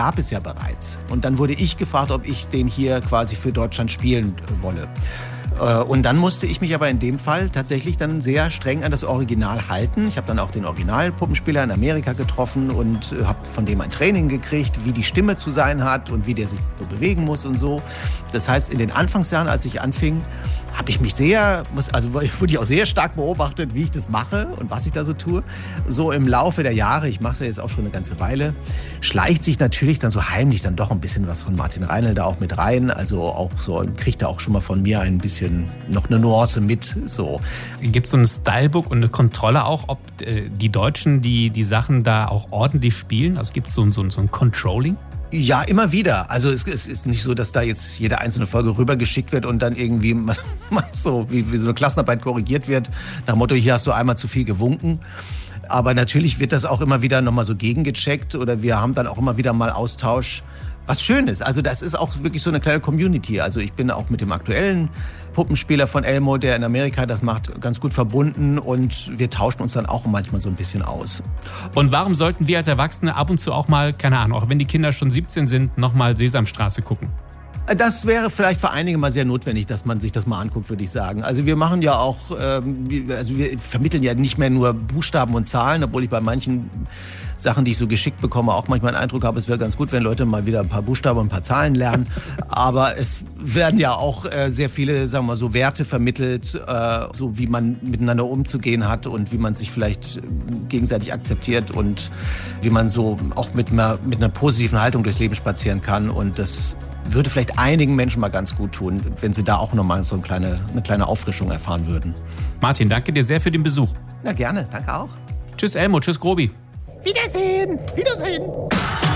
gab es ja bereits. Und dann wurde ich gefragt, ob ich den hier quasi für Deutschland spielen wolle. Und dann musste ich mich aber in dem Fall tatsächlich dann sehr streng an das Original halten. Ich habe dann auch den Original-Puppenspieler in Amerika getroffen und habe von dem ein Training gekriegt, wie die Stimme zu sein hat und wie der sich so bewegen muss und so. Das heißt, in den Anfangsjahren, als ich anfing, habe ich mich wurde ich auch sehr stark beobachtet, wie ich das mache und was ich da so tue. So im Laufe der Jahre, ich mache es ja jetzt auch schon eine ganze Weile, schleicht sich natürlich dann so heimlich dann doch ein bisschen was von Martin Reinl da auch mit rein. Also auch so, kriegt er auch schon mal von mir ein bisschen noch eine Nuance mit. So. Gibt es so ein Stylebook und eine Kontrolle auch, ob die Deutschen die Sachen da auch ordentlich spielen? Also gibt es so ein Controlling? Ja, immer wieder. Also es ist nicht so, dass da jetzt jede einzelne Folge rübergeschickt wird und dann irgendwie man so wie so eine Klassenarbeit korrigiert wird. Nach dem Motto, hier hast du einmal zu viel gewunken. Aber natürlich wird das auch immer wieder nochmal so gegengecheckt oder wir haben dann auch immer wieder mal Austausch. Was schön ist. Also das ist auch wirklich so eine kleine Community. Also ich bin auch mit dem aktuellen Puppenspieler von Elmo, der in Amerika das macht, ganz gut verbunden und wir tauschen uns dann auch manchmal so ein bisschen aus. Und warum sollten wir als Erwachsene ab und zu auch mal, keine Ahnung, auch wenn die Kinder schon 17 sind, nochmal Sesamstraße gucken? Das wäre vielleicht für einige mal sehr notwendig, dass man sich das mal anguckt, würde ich sagen. Also wir machen ja auch, wir vermitteln ja nicht mehr nur Buchstaben und Zahlen, obwohl ich bei manchen Sachen, die ich so geschickt bekomme, auch manchmal den Eindruck habe, es wäre ganz gut, wenn Leute mal wieder ein paar Buchstaben und ein paar Zahlen lernen. Aber es werden ja auch sehr viele, sagen wir mal, so Werte vermittelt, so wie man miteinander umzugehen hat und wie man sich vielleicht gegenseitig akzeptiert und wie man so auch mit einer positiven Haltung durchs Leben spazieren kann. Und das würde vielleicht einigen Menschen mal ganz gut tun, wenn sie da auch nochmal so eine kleine Auffrischung erfahren würden. Martin, danke dir sehr für den Besuch. Ja, gerne. Danke auch. Tschüss Elmo, tschüss Grobi. Wiedersehen. Wiedersehen.